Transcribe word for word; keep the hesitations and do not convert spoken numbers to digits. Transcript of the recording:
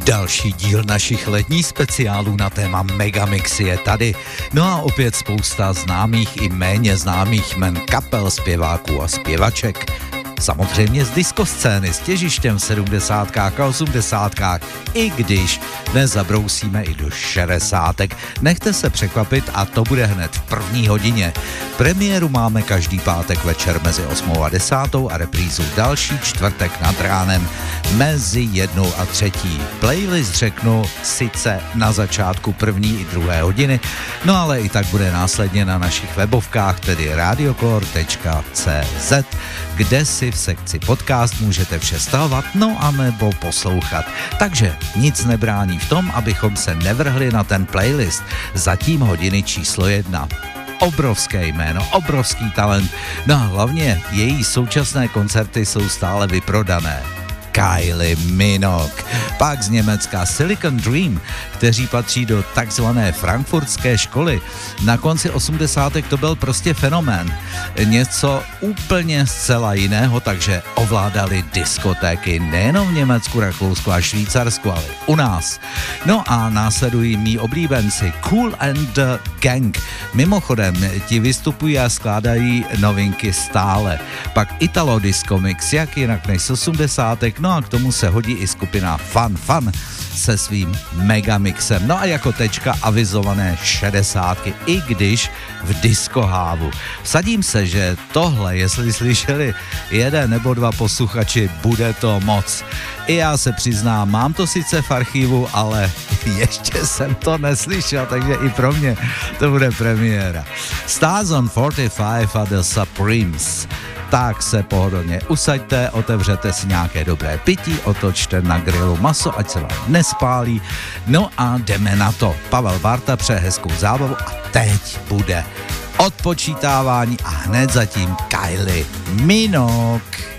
Další díl našich letních speciálů na téma Megamix je tady. No a opět spousta známých i méně známých jmen kapel, zpěváků a zpěvaček. Samozřejmě z diskoscény s těžištěm v sedmdesátkách a osmdesátkách, i když nezabrousíme i do šedesátek. Nechte se překvapit a to bude hned v první hodině. Premiéru máme každý pátek večer mezi osmou a desátou a reprízu další čtvrtek nad ránem mezi jednou a třetí. Playlist řeknu sice na začátku první i druhé hodiny, no ale i tak bude následně na našich webovkách, tedy radiocore tečka cé zet, kde si v sekci podcast můžete vše stahovat, no a nebo poslouchat. Takže nic nebrání v tom, abychom se nevrhli na ten playlist. Zatím hodiny číslo jedna. Obrovské jméno, obrovský talent, no a hlavně její současné koncerty jsou stále vyprodané. Kylie Minogue, pak z Německa Silicon Dream, kteří patří do takzvané frankfurtské školy. Na konci osmdesátek to byl prostě fenomén. Něco úplně zcela jiného, takže ovládali diskotéky nejenom v Německu, Rakousku a Švýcarsku, ale u nás. No a následují mý oblíbenci Kool and the Gang. Mimochodem, ti vystupují a skládají novinky stále. Pak Italo Disco Mix, jak jinak než z osmdesátek, no a k tomu se hodí i skupina Fun Fun se svým megamixem. No a jako tečka avizované šedesátky, i když v diskohávu. Vsadím se, že tohle, jestli slyšeli jeden nebo dva posluchači, bude to moc. I já se přiznám, mám to sice v archivu, ale ještě jsem to neslyšel, takže i pro mě to bude premiéra. Stars on čtyřicet pět a The Supremes. Tak se pohodlně usaďte, otevřete si nějaké dobré pití, otočte na grilu maso, ať se vám nespálí. No a jdeme na to. Pavel Barta přeje hezkou zábavu a teď bude odpočítávání a hned zatím Kylie Minogue.